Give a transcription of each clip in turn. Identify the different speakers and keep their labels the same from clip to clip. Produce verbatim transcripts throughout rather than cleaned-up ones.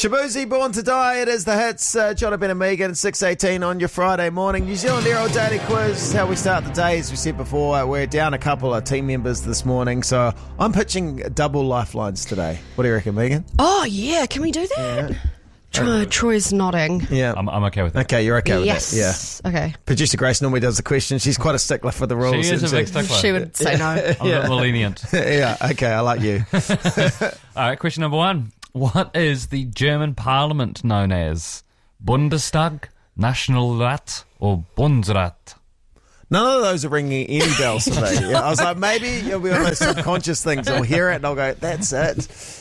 Speaker 1: Shabuzi, Born to Die. It is the hits. Uh, Jonathan and Megan, six eighteen on your Friday morning. New Zealand Hero Daily Quiz. How we start the day, as we said before, uh, we're down a couple of team members this morning, so I'm pitching double lifelines today. What do you reckon, Megan?
Speaker 2: Oh, yeah. Can we do that?
Speaker 1: Yeah.
Speaker 2: Troy, Troy's nodding.
Speaker 1: Yeah.
Speaker 3: I'm, I'm okay with that.
Speaker 1: Okay, you're okay with
Speaker 2: yes.
Speaker 1: that? Yeah.
Speaker 2: Okay.
Speaker 1: Producer Grace normally does the question. She's quite a stickler for the rules.
Speaker 3: She is a
Speaker 1: isn't
Speaker 3: big stickler.
Speaker 2: She would say no.
Speaker 3: I'm a bit more lenient.
Speaker 1: Yeah, okay, I like you.
Speaker 3: All right, question number one. What is the German parliament known as? Bundestag, Nationalrat, or Bundesrat?
Speaker 1: None of those are ringing any bells for me. Yeah, I was like, maybe you'll be one of those subconscious things. I'll hear it and I'll go, that's it.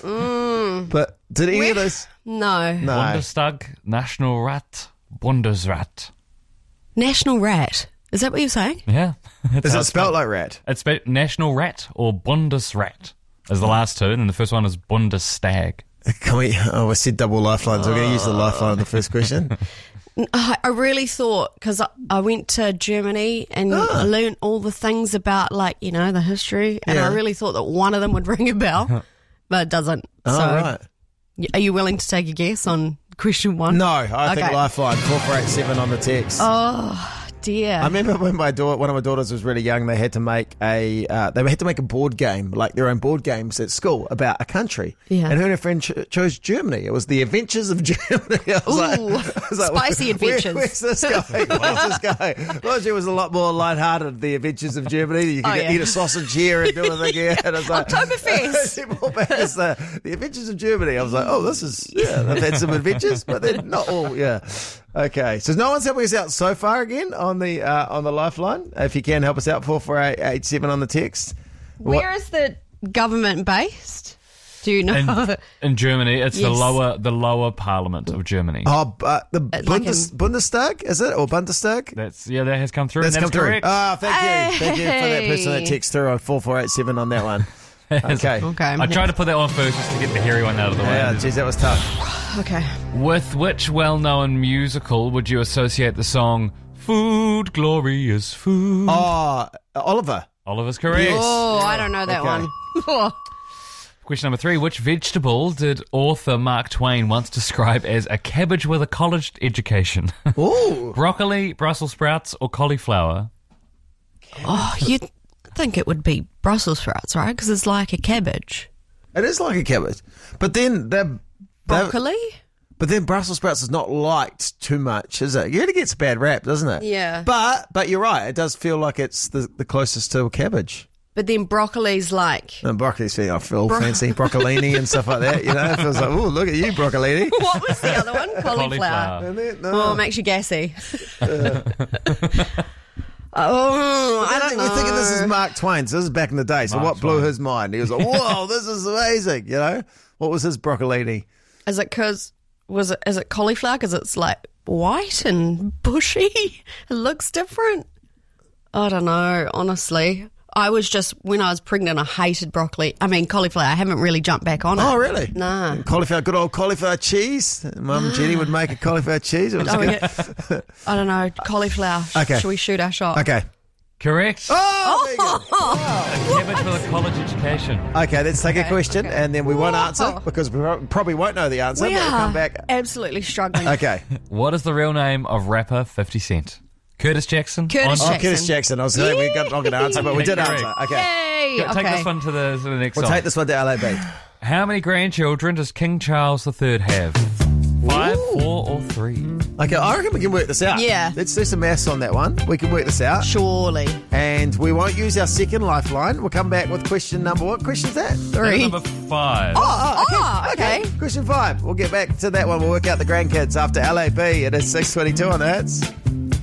Speaker 2: Mm.
Speaker 1: But did any
Speaker 2: Where?
Speaker 1: of those?
Speaker 2: No.
Speaker 1: No.
Speaker 3: Bundestag, Nationalrat, Bundesrat.
Speaker 2: National Rat. Is that what you're saying?
Speaker 3: Yeah. That's
Speaker 1: Is
Speaker 3: how
Speaker 1: it
Speaker 3: it's
Speaker 1: spelled like rat?
Speaker 3: It's spelled National Rat or Bundesrat as the last two, and then the first one is Bundestag.
Speaker 1: Can we? Oh, we said double lifelines. We're going to use the lifeline in the first question.
Speaker 2: I I really thought, because I, I went to Germany and I learned all the things about, like, you know, the history, and
Speaker 1: Yeah.
Speaker 2: I really thought that one of them would ring a bell, but it doesn't.
Speaker 1: Oh,
Speaker 2: so,
Speaker 1: right.
Speaker 2: y- are you willing to take a guess on question one?
Speaker 1: No, I think
Speaker 2: Okay.
Speaker 1: lifeline four four eight seven on the text.
Speaker 2: Oh, dear.
Speaker 1: I remember when my daughter, one of my daughters was really young, they had to make a uh, they had to make a board game, like their own board games at school about a country.
Speaker 2: Yeah.
Speaker 1: And her and her friend cho- chose Germany. It was the Adventures of Germany. I was like,
Speaker 2: Ooh,
Speaker 1: I was like,
Speaker 2: spicy
Speaker 1: where-
Speaker 2: adventures.
Speaker 1: where's this going? Where's this going? Well, it was a lot more lighthearted. The Adventures of Germany. You could
Speaker 2: Oh,
Speaker 1: get,
Speaker 2: yeah.
Speaker 1: eat a sausage here and do a thing here. And I was like,
Speaker 2: Oktoberfest.
Speaker 1: she brought back this, uh, the Adventures of Germany. I was like, oh, this is yeah. They've had some adventures, but they're not all. Yeah. Okay, so no one's helping us out so far again on the uh, on the lifeline. If you can help us out, four four eight eight seven on the text.
Speaker 2: Where is the government based? Do you know?
Speaker 3: In, in Germany, it's the
Speaker 2: Yes.
Speaker 3: lower the lower parliament of Germany.
Speaker 1: Oh, uh, the
Speaker 2: like
Speaker 1: Bundes-
Speaker 2: in-
Speaker 1: Bundestag, is it? Or Bundestag?
Speaker 3: That's yeah, that has come through.
Speaker 1: That's
Speaker 3: and
Speaker 1: come
Speaker 3: that's
Speaker 1: through.
Speaker 3: correct.
Speaker 1: Ah, thank you. Thank you for that person that
Speaker 2: Hey.
Speaker 1: texts through on four four eight seven on that one. Okay.
Speaker 2: Okay.
Speaker 3: I tried to put that one first just to get the hairy one out of the way.
Speaker 1: Yeah, geez, that was tough.
Speaker 2: Okay.
Speaker 3: With which well-known musical would you associate the song "Food, Glorious Food"?
Speaker 1: Oh, Oliver.
Speaker 3: Oliver's correct.
Speaker 2: Oh, I don't know that
Speaker 1: Okay.
Speaker 2: one.
Speaker 3: Question number three. Which vegetable did author Mark Twain once describe as a cabbage with a college education?
Speaker 1: Ooh.
Speaker 3: Broccoli, Brussels sprouts, or cauliflower?
Speaker 2: Oh, you'd think it would be Brussels sprouts, right? Because it's like a cabbage.
Speaker 1: It is like a cabbage. But then the
Speaker 2: Broccoli?
Speaker 1: But then Brussels sprouts is not liked too much, is it? It gets a bad rap, doesn't it?
Speaker 2: Yeah.
Speaker 1: But but you're right. It does feel like it's the, the closest to a cabbage.
Speaker 2: But then broccoli's like...
Speaker 1: And broccoli's feeling, I feel
Speaker 2: Bro-
Speaker 1: fancy, broccolini and stuff like that. You know, it feels like, oh, look at you, broccolini.
Speaker 2: What was the other one? Cauliflower.
Speaker 3: Cauliflower.
Speaker 1: And then, no.
Speaker 2: Oh, it makes you gassy. Oh, I don't know.
Speaker 1: We're thinking this is Mark Twain. So this is back in the day. So
Speaker 3: Mark
Speaker 1: what blew
Speaker 3: Twain.
Speaker 1: his mind? He was like, whoa, this is amazing. You know, what was his broccolini?
Speaker 2: Is it because... Was it, is it cauliflower because it's like white and bushy? It looks different. I don't know, honestly. I was just, when I was pregnant, I hated broccoli. I mean, cauliflower. I haven't really jumped back on it.
Speaker 1: Oh, really?
Speaker 2: Nah.
Speaker 1: Cauliflower, good old cauliflower cheese. Mum Jenny would make a cauliflower cheese. It was
Speaker 2: Oh,
Speaker 1: good.
Speaker 2: yeah. I don't know, cauliflower.
Speaker 1: Okay.
Speaker 2: Should we shoot our shot?
Speaker 1: Okay.
Speaker 3: Correct.
Speaker 1: Oh, there you go.
Speaker 3: A cabbage with a college education.
Speaker 1: Okay, let's take a
Speaker 2: Okay,
Speaker 1: question,
Speaker 2: okay.
Speaker 1: and then we won't
Speaker 2: Whoa.
Speaker 1: answer because we pro- probably won't know the answer.
Speaker 2: We
Speaker 1: but we'll
Speaker 2: are
Speaker 1: come back.
Speaker 2: absolutely struggling.
Speaker 1: Okay.
Speaker 3: What is the real name of rapper fifty Cent? Curtis Jackson?
Speaker 2: Curtis
Speaker 3: On-
Speaker 1: Oh,
Speaker 2: Jackson.
Speaker 1: Curtis Jackson. I was saying we got not going to answer, but we did
Speaker 3: Correct.
Speaker 1: answer. Okay.
Speaker 2: Yay!
Speaker 3: Go- Take
Speaker 2: okay.
Speaker 3: this one to the, to the next
Speaker 1: We'll
Speaker 3: song.
Speaker 1: take this one to L A B.
Speaker 3: How many grandchildren does King Charles the Third have? Five, four, or three?
Speaker 1: Okay, I reckon we can work this out.
Speaker 2: Yeah.
Speaker 1: Let's do some maths on that one. We can work this out.
Speaker 2: Surely.
Speaker 1: And we won't use our second lifeline. We'll come back with question number, what question's that?
Speaker 2: Three.
Speaker 3: Number five.
Speaker 1: Oh, okay.
Speaker 2: Oh, okay.
Speaker 1: Question five. We'll get back to that one. We'll work out the grandkids after L A B. It is six twenty-two on the hits.